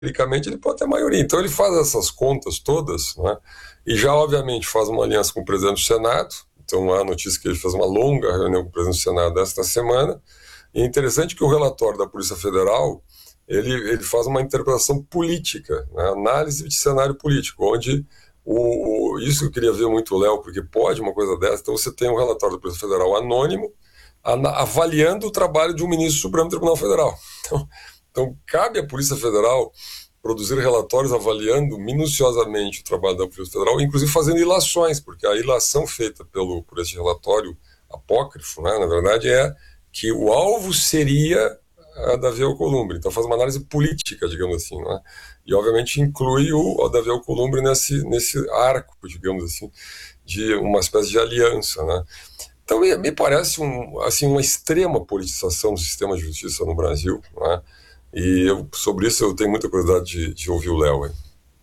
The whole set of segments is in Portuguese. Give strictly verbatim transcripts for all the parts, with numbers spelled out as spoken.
numericamente ele pode ter maioria. Então ele faz essas contas todas, né? E já obviamente faz uma aliança com o presidente do Senado. Então há a notícia que ele fez uma longa reunião com o presidente do Senado esta semana. E é interessante que o relatório da Polícia Federal ele, ele faz uma interpretação política, né? Análise de cenário político, onde o, o, isso eu queria ver muito, Léo, porque pode uma coisa dessa. Então você tem um relatório da Polícia Federal anônimo avaliando o trabalho de um ministro do Supremo Tribunal Federal. Então, então cabe à Polícia Federal produzir relatórios avaliando minuciosamente o trabalho da Polícia Federal, inclusive fazendo ilações, porque a ilação feita pelo, por esse relatório apócrifo, né, na verdade, é que o alvo seria a Davi Alcolumbre. Então faz uma análise política, digamos assim, né? E obviamente inclui o, o Davi Alcolumbre nesse, nesse arco, digamos assim, de uma espécie de aliança, né? Então me, me parece um, assim, uma extrema politização do sistema de justiça no Brasil, né? E eu, sobre isso eu tenho muita curiosidade de, de ouvir o Léo.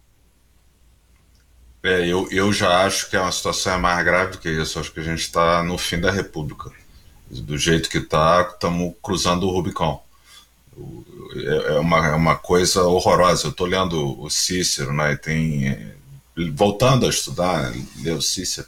É, eu, eu já acho que é uma situação mais grave do que isso. Acho que a gente está no fim da República. Do jeito que está, estamos cruzando o Rubicão. É, é, uma, é uma coisa horrorosa. Eu estou lendo o Cícero, né, e tem, é, voltando a estudar, ler o Cícero,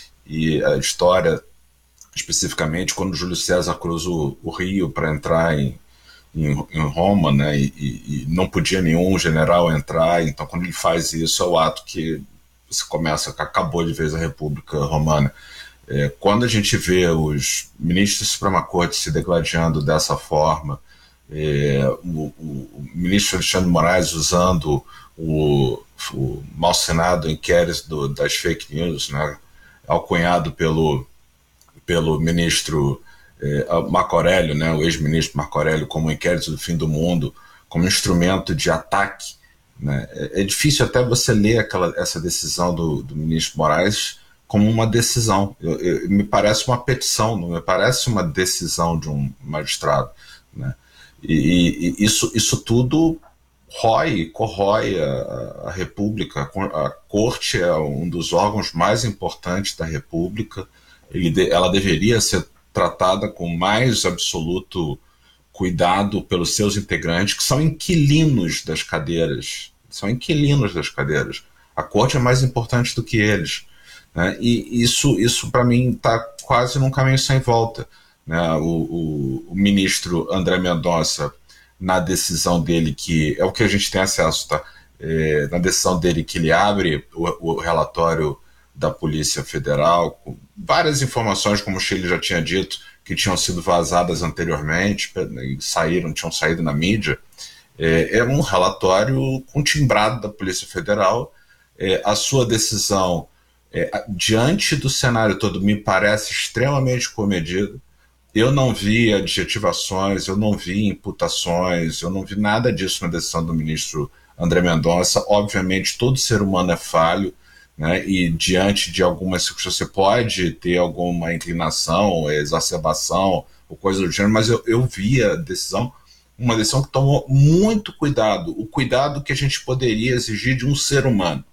e a história, especificamente, quando Júlio César cruza o, o Rio para entrar em, em, em Roma, né, e, e não podia nenhum general entrar. Então, quando ele faz isso, é o ato que você começa, acabou de vez a República Romana. É, quando a gente vê os ministros da Suprema Corte se degladiando dessa forma, é, o, o, o ministro Alexandre de Moraes usando o, o mal-senado inquérito do, das fake news, né, alcunhado pelo, pelo ministro é, Marco Aurélio, né, o ex-ministro Marco Aurélio, como inquérito do fim do mundo, como instrumento de ataque, né. É, é difícil até você ler aquela, essa decisão do, do ministro Moraes como uma decisão. Eu, eu, me parece uma petição, não me parece uma decisão de um magistrado, né? E, e isso, isso tudo rói, corrói a, a República. A Corte é um dos órgãos mais importantes da República. Ele, ela deveria ser tratada com mais absoluto cuidado pelos seus integrantes, que são inquilinos das cadeiras. São inquilinos das cadeiras. A Corte é mais importante do que eles, né? E isso, isso para mim, está quase num caminho sem volta, né? O, o, o ministro André Mendonça, na decisão dele, que é o que a gente tem acesso, tá? É, na decisão dele que ele abre o, o relatório da Polícia Federal, com várias informações, como o Sheila já tinha dito, que tinham sido vazadas anteriormente, e saíram, tinham saído na mídia. É, é um relatório com timbrado da Polícia Federal. É, a sua decisão, É, diante do cenário todo, me parece extremamente comedida. Eu não vi adjetivações, eu não vi imputações, eu não vi nada disso na decisão do ministro André Mendonça. Obviamente, todo ser humano é falho, né, e diante de algumas circunstâncias você pode ter alguma inclinação, exacerbação, ou coisa do gênero, mas eu, eu vi a decisão, uma decisão que tomou muito cuidado, o cuidado que a gente poderia exigir de um ser humano.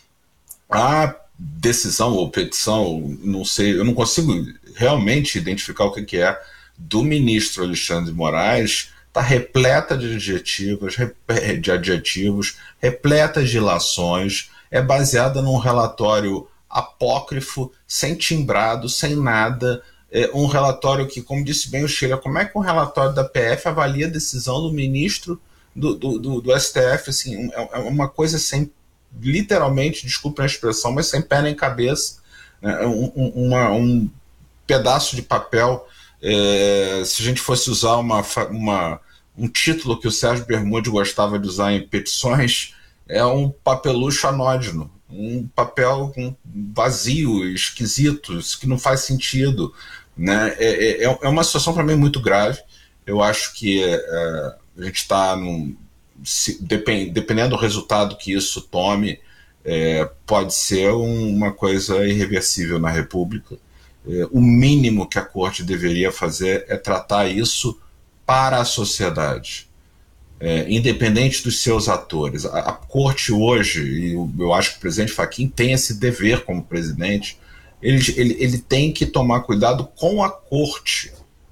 A decisão ou petição, não sei, eu não consigo realmente identificar o que, que é, do ministro Alexandre de Moraes, está repleta de adjetivos, de adjetivos, repleta de ilações, é baseada num relatório apócrifo, sem timbrado, sem nada, é um relatório que, como disse bem o Sheila, como é que um relatório da P F avalia a decisão do ministro do, do, do, do S T F, assim, é uma coisa sem, literalmente, desculpa a expressão, mas sem pé nem cabeça, né? um, um, uma, um pedaço de papel. É, se a gente fosse usar uma, uma, um título que o Sérgio Bermude gostava de usar em petições, é um papelucho anódino, um papel vazio, esquisito, que não faz sentido, né? É, é, é uma situação para mim muito grave. Eu acho que é, a gente está num... Se, depend, dependendo do resultado que isso tome, é, pode ser um, uma coisa irreversível na República. É, o mínimo que a Corte deveria fazer é tratar isso para a sociedade, é, independente dos seus atores. A, a Corte hoje, e eu, eu acho que o presidente Fachin tem esse dever como presidente, ele, ele, ele tem que tomar cuidado com a Corte,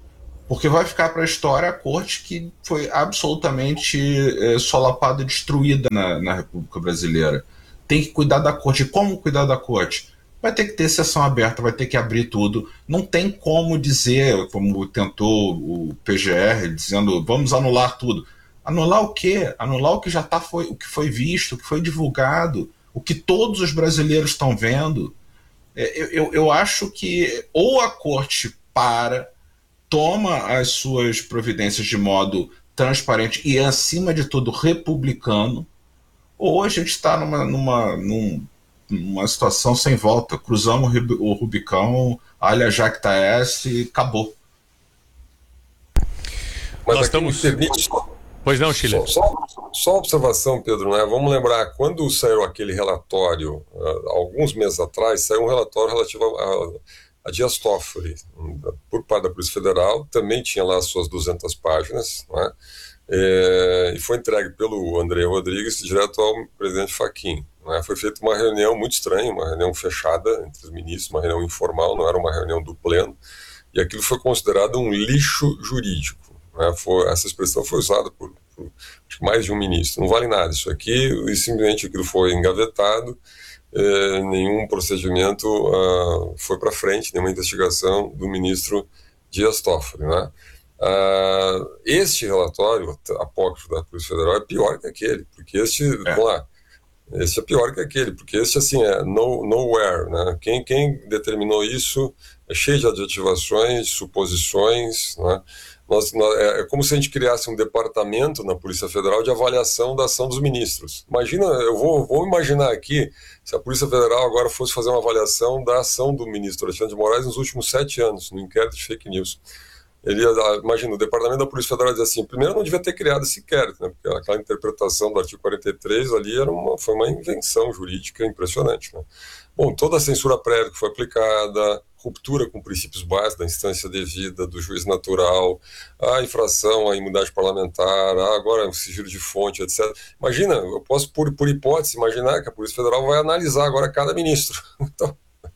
Porque vai ficar para a história a corte que foi absolutamente é, solapada e destruída na, na República Brasileira. Tem que cuidar da corte. E como cuidar da corte? Vai ter que ter sessão aberta, vai ter que abrir tudo. Não tem como dizer, como tentou o P G R, dizendo vamos anular tudo. Anular o quê? Anular o que já tá, foi, o que foi visto, o que foi divulgado, o que todos os brasileiros estão vendo. É, eu, eu, eu acho que ou a corte para, toma as suas providências de modo transparente e, acima de tudo, republicano, ou a gente está numa, numa, num, numa situação sem volta. Cruzamos o Rubicão, alha jacta est e acabou. Mas Nós estamos... Permite... Pois não, Schiller. Só, só, só observação, Pedro, né? Vamos lembrar, quando saiu aquele relatório, uh, alguns meses atrás, saiu um relatório relativo a, a Dias Toffoli, por parte da Polícia Federal, também tinha lá as suas duzentas páginas, né? É, e foi entregue pelo André Rodrigues direto ao presidente Fachin. Né? Foi feita uma reunião muito estranha, uma reunião fechada entre os ministros, uma reunião informal, não era uma reunião do pleno, e aquilo foi considerado um lixo jurídico. Né? Foi, essa expressão foi usada por, por mais de um ministro. Não vale nada isso aqui, e simplesmente aquilo foi engavetado, é, nenhum procedimento uh, foi para frente, nenhuma investigação do ministro Dias Toffoli, né? Uh, este relatório apócrifo da Polícia Federal é pior que aquele, porque este, é. vamos lá, este é pior que aquele, porque este assim é no, nowhere, né? Quem, quem determinou isso é cheio de adjetivações, suposições, né? Nós, nós, é, é como se a gente criasse um departamento na Polícia Federal de avaliação da ação dos ministros. Imagina, eu vou, vou imaginar aqui se a Polícia Federal agora fosse fazer uma avaliação da ação do ministro Alexandre de Moraes nos últimos sete anos, no inquérito de fake news. Ele, imagina, o Departamento da Polícia Federal diz assim, primeiro não devia ter criado esse inquérito, né, porque aquela interpretação do artigo quarenta e três ali era uma, foi uma invenção jurídica impressionante. Né? Bom, toda a censura prévia que foi aplicada, ruptura com princípios básicos da instância devida, do juiz natural, a infração à imunidade parlamentar, agora o sigilo de fonte, etcétera. Imagina, eu posso, por, por hipótese, imaginar que a Polícia Federal vai analisar agora cada ministro. Então,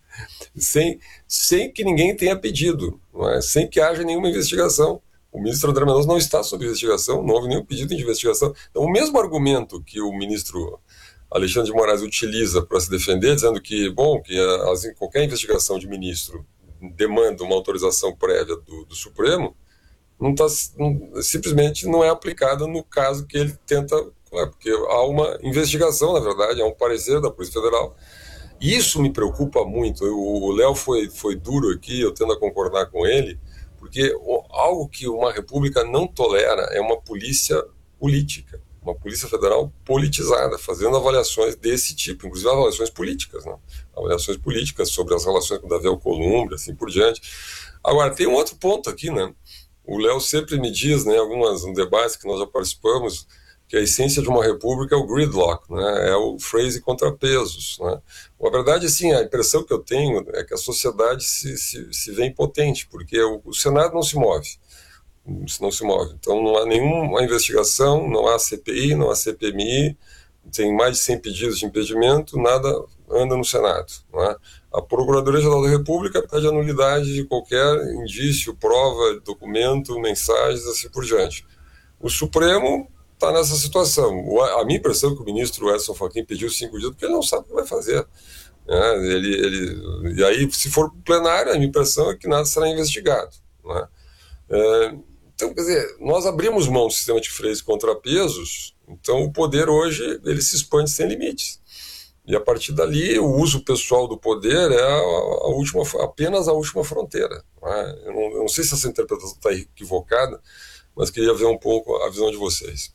Sem, sem que ninguém tenha pedido, não é? Sem que haja nenhuma investigação. O ministro André Mendonça não está sob investigação, não houve nenhum pedido de investigação. Então, o mesmo argumento que o ministro Alexandre de Moraes utiliza para se defender, dizendo que, bom, que as, qualquer investigação de ministro demanda uma autorização prévia do, do Supremo, não tá, não, simplesmente não é aplicado no caso que ele tenta, é, porque há uma investigação, na verdade, há um parecer da Polícia Federal. Isso me preocupa muito. O Léo foi, foi duro aqui, eu tendo a concordar com ele, porque algo que uma república não tolera é uma polícia política, uma polícia federal politizada, fazendo avaliações desse tipo, inclusive avaliações políticas, né? Avaliações políticas sobre as relações com o Davi Alcolumbre, assim por diante. Agora, tem um outro ponto aqui, né? O Léo sempre me diz, né, algumas um debates que nós já participamos, que a essência de uma república é o gridlock, né? É o freio e contrapesos. Né? A verdade, assim, a impressão que eu tenho é que a sociedade se, se, se vê impotente, porque o, o Senado não se move, não se move. Então não há nenhuma investigação, não há C P I, não há C P M I, tem mais de cem pedidos de impedimento, nada anda no Senado. Né? A Procuradoria-Geral da República pede a nulidade de qualquer indício, prova, documento, mensagens, assim por diante. O Supremo está nessa situação. A minha impressão é que o ministro Edson Fachin pediu cinco dias porque ele não sabe o que vai fazer. É, ele, ele, e aí, se for plenário, a minha impressão é que nada será investigado. Né? É, então, quer dizer, nós abrimos mão do sistema de freios e contrapesos, então o poder hoje ele se expande sem limites. E a partir dali, o uso pessoal do poder é a, a última, apenas a última fronteira. Né? Eu, não, eu não sei se essa interpretação está equivocada, mas queria ver um pouco a visão de vocês.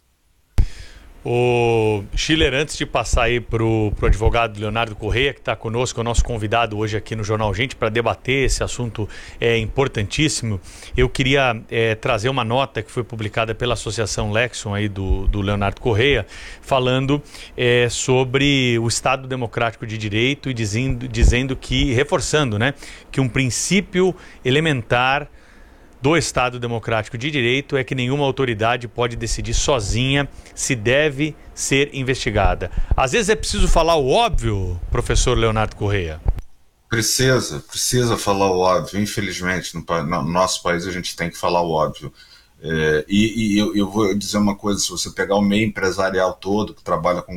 O Schiller, antes de passar aí para o advogado Leonardo Correia, que está conosco, é o nosso convidado hoje aqui no Jornal Gente para debater esse assunto é, importantíssimo, eu queria é, trazer uma nota que foi publicada pela Associação Lexon aí do, do Leonardo Correia, falando é, sobre o Estado Democrático de Direito e dizendo, dizendo que, reforçando, né, que um princípio elementar do Estado Democrático de Direito é que nenhuma autoridade pode decidir sozinha se deve ser investigada. Às vezes é preciso falar o óbvio, professor Leonardo Correia. Precisa, precisa falar o óbvio, infelizmente. No, no nosso país a gente tem que falar o óbvio. É, e, e eu, eu vou dizer uma coisa: se você pegar o meio empresarial todo que trabalha com